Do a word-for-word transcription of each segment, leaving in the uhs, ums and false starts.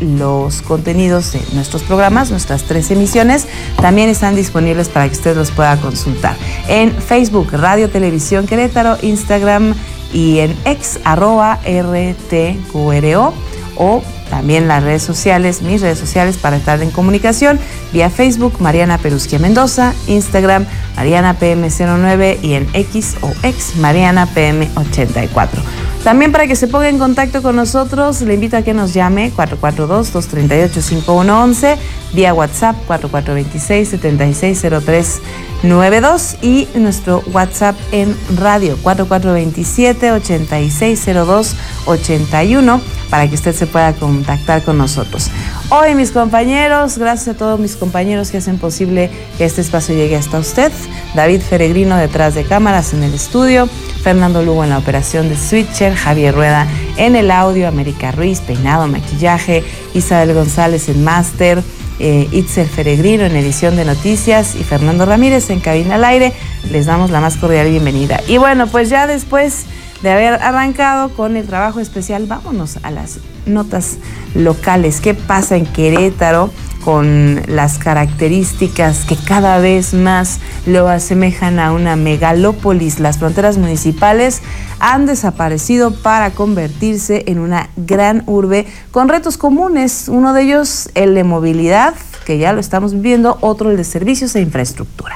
los contenidos de nuestros programas, nuestras tres emisiones, también están disponibles para que usted los pueda consultar. En Facebook, Radio Televisión Querétaro, Instagram y en ex, arroba R T Q R O, o también las redes sociales, mis redes sociales para estar en comunicación, vía Facebook, Mariana Perusquia Mendoza, Instagram, Mariana P M cero nueve y en X o ex, Mariana P M ochenta y cuatro. También para que se ponga en contacto con nosotros, le invito a que nos llame cuatro cuatro dos, dos tres ocho, cinco uno uno uno, vía WhatsApp cuatro cuatro dos seis, siete seis cero tres nueve dos y nuestro WhatsApp en radio cuatro cuatro dos siete, ocho seis cero dos ocho uno para que usted se pueda contactar con nosotros. Hoy, mis compañeros, gracias a todos mis compañeros que hacen posible que este espacio llegue hasta usted. David Feregrino detrás de cámaras en el estudio, Fernando Lugo en la operación de Switcher, Javier Rueda en el audio, América Ruiz, peinado, maquillaje, Isabel González en máster, eh, Itzel Feregrino en edición de noticias y Fernando Ramírez en cabina al aire. Les damos la más cordial bienvenida. Y bueno, pues ya después de haber arrancado con el trabajo especial, vámonos a las notas locales. ¿Qué pasa en Querétaro con las características que cada vez más lo asemejan a una megalópolis? Las fronteras municipales han desaparecido para convertirse en una gran urbe con retos comunes. Uno de ellos, el de movilidad, que ya lo estamos viviendo, otro el de servicios e infraestructura.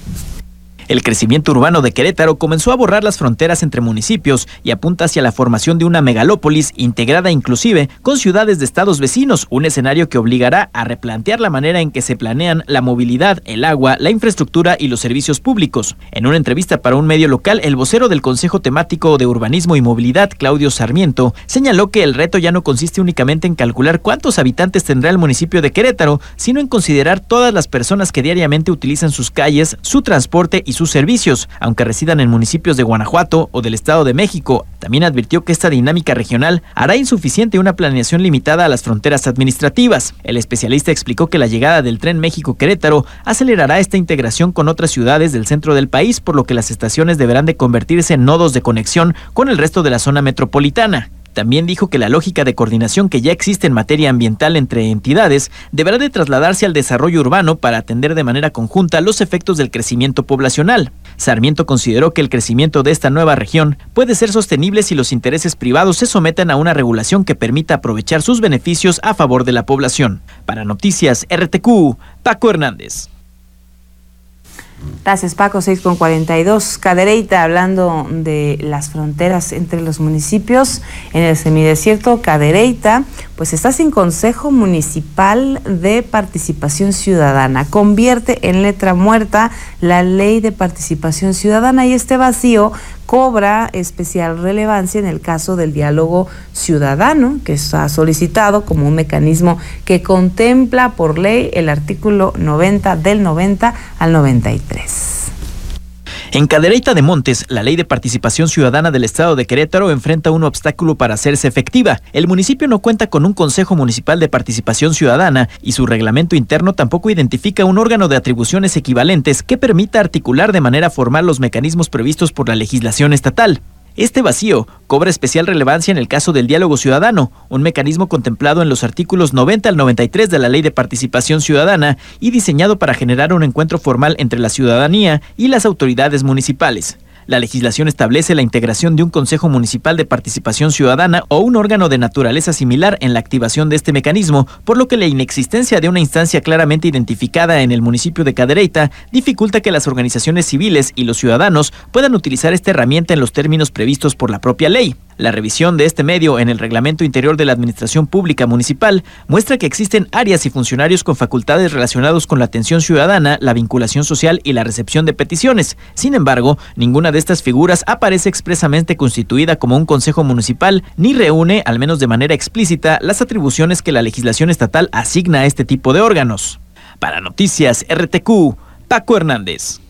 El crecimiento urbano de Querétaro comenzó a borrar las fronteras entre municipios y apunta hacia la formación de una megalópolis integrada inclusive con ciudades de estados vecinos, un escenario que obligará a replantear la manera en que se planean la movilidad, el agua, la infraestructura y los servicios públicos. En una entrevista para un medio local, el vocero del Consejo Temático de Urbanismo y Movilidad, Claudio Sarmiento, señaló que el reto ya no consiste únicamente en calcular cuántos habitantes tendrá el municipio de Querétaro, sino en considerar todas las personas que diariamente utilizan sus calles, su transporte y sus servicios, aunque residan en municipios de Guanajuato o del Estado de México. También advirtió que esta dinámica regional hará insuficiente una planeación limitada a las fronteras administrativas. El especialista explicó que la llegada del Tren México-Querétaro acelerará esta integración con otras ciudades del centro del país, por lo que las estaciones deberán de convertirse en nodos de conexión con el resto de la zona metropolitana. También dijo que la lógica de coordinación que ya existe en materia ambiental entre entidades deberá de trasladarse al desarrollo urbano para atender de manera conjunta los efectos del crecimiento poblacional. Sarmiento consideró que el crecimiento de esta nueva región puede ser sostenible si los intereses privados se someten a una regulación que permita aprovechar sus beneficios a favor de la población. Para Noticias R T Q, Paco Hernández. Gracias, Paco. Seis con cuarenta y dos. Cadereyta, hablando de las fronteras entre los municipios, en el semidesierto Cadereyta, pues está sin Consejo Municipal de Participación Ciudadana. Convierte en letra muerta la Ley de Participación Ciudadana y este vacío cobra especial relevancia en el caso del diálogo ciudadano, que está solicitado como un mecanismo que contempla por ley el artículo noventa del noventa al noventa y tres. En Cadereyta de Montes, la Ley de Participación Ciudadana del Estado de Querétaro enfrenta un obstáculo para hacerse efectiva. El municipio no cuenta con un Consejo Municipal de Participación Ciudadana y su reglamento interno tampoco identifica un órgano de atribuciones equivalentes que permita articular de manera formal los mecanismos previstos por la legislación estatal. Este vacío cobra especial relevancia en el caso del diálogo ciudadano, un mecanismo contemplado en los artículos noventa al noventa y tres de la Ley de Participación Ciudadana y diseñado para generar un encuentro formal entre la ciudadanía y las autoridades municipales. La legislación establece la integración de un Consejo Municipal de Participación Ciudadana o un órgano de naturaleza similar en la activación de este mecanismo, por lo que la inexistencia de una instancia claramente identificada en el municipio de Cadereyta dificulta que las organizaciones civiles y los ciudadanos puedan utilizar esta herramienta en los términos previstos por la propia ley. La revisión de este medio en el Reglamento Interior de la Administración Pública Municipal muestra que existen áreas y funcionarios con facultades relacionados con la atención ciudadana, la vinculación social y la recepción de peticiones. Sin embargo, ninguna de estas figuras aparece expresamente constituida como un consejo municipal ni reúne, al menos de manera explícita, las atribuciones que la legislación estatal asigna a este tipo de órganos. Para Noticias R T Q, Paco Hernández.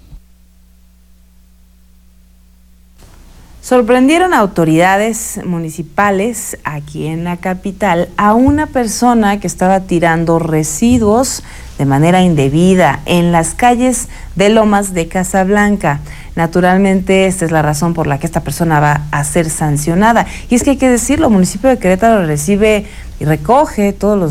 Sorprendieron a autoridades municipales aquí en la capital a una persona que estaba tirando residuos de manera indebida en las calles de Lomas de Casablanca. Naturalmente, esta es la razón por la que esta persona va a ser sancionada. Y es que hay que decirlo, el municipio de Querétaro recibe y recoge todos los